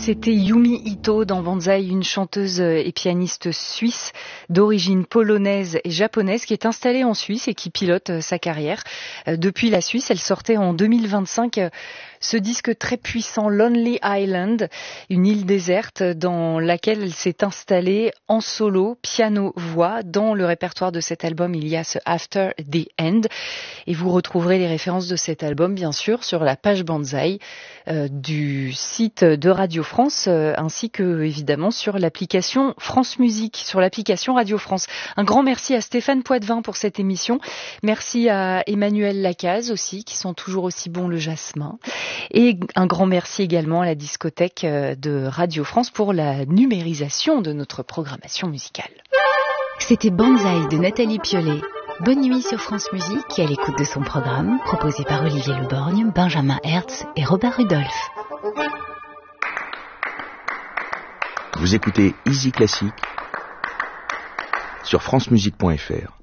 C'était Yumi Ito dans Banzai, une chanteuse et pianiste suisse d'origine polonaise et japonaise qui est installée en Suisse et qui pilote sa carrière. Depuis la Suisse, elle sortait en 2025 ce disque très puissant, Lonely Island, une île déserte dans laquelle elle s'est installée en solo, piano-voix. Dans le répertoire de cet album, il y a ce After the End. Et vous retrouverez les références de cet album, bien sûr, sur la page Banzai du site de Radio France, ainsi que, évidemment, sur l'application France Musique, sur l'application Radio France. Un grand merci à Stéphane Poitvin pour cette émission. Merci à Emmanuel Lacaze aussi, qui sont toujours aussi bons le jasmin. Et un grand merci également à la discothèque de Radio France pour la numérisation de notre programmation musicale. C'était Banzai de Nathalie Piolet. Bonne nuit sur France Musique et à l'écoute de son programme, proposé par Olivier Leborgne, Benjamin Hertz et Robert Rudolph. Vous écoutez Easy Classique sur francemusique.fr.